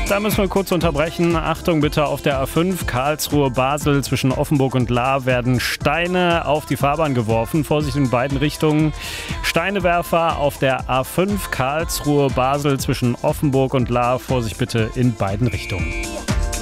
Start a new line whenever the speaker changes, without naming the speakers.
Da müssen wir kurz unterbrechen. Achtung bitte, auf der A5 Karlsruhe-Basel zwischen Offenburg und Lahr werden Steine auf die Fahrbahn geworfen. Vorsicht in beiden Richtungen. Steinewerfer auf der A5 Karlsruhe-Basel zwischen Offenburg und Lahr. Vorsicht bitte in beiden Richtungen.